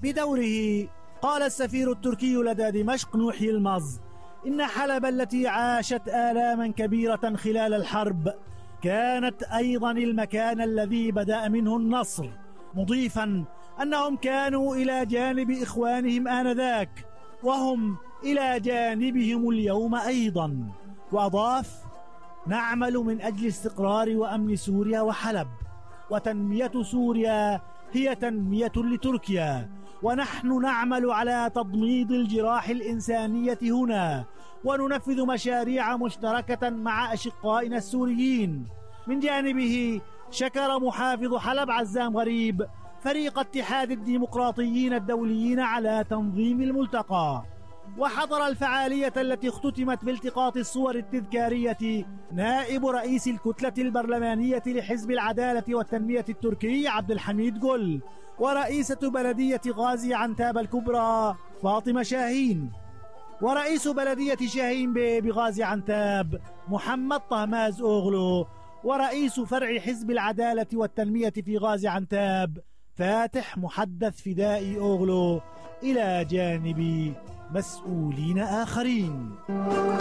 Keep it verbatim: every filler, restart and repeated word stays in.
بدوره قال السفير التركي لدى دمشق نوح يلمز إن حلب التي عاشت آلاما كبيرة خلال الحرب كانت أيضا المكان الذي بدأ منه النصر، مضيفا أنهم كانوا إلى جانب إخوانهم آنذاك وهم إلى جانبهم اليوم أيضا. وأضاف: نعمل من أجل استقرار وأمن سوريا وحلب، وتنمية سوريا هي تنمية لتركيا، ونحن نعمل على تضميد الجراح الإنسانية هنا، وننفذ مشاريع مشتركة مع أشقائنا السوريين. من جانبه شكر محافظ حلب عزام غريب فريق اتحاد الديمقراطيين الدوليين على تنظيم الملتقى. وحضر الفعالية التي اختتمت بالتقاط الصور التذكارية نائب رئيس الكتلة البرلمانية لحزب العدالة والتنمية التركي عبد الحميد جل، ورئيسة بلدية غازي عنتاب الكبرى فاطمة شاهين، ورئيس بلدية شاهين بي بغازي عنتاب محمد طهماز أوغلو، ورئيس فرع حزب العدالة والتنمية في غازي عنتاب فاتح محدث فدائي أوغلو، إلى جانب مسؤولين آخرين.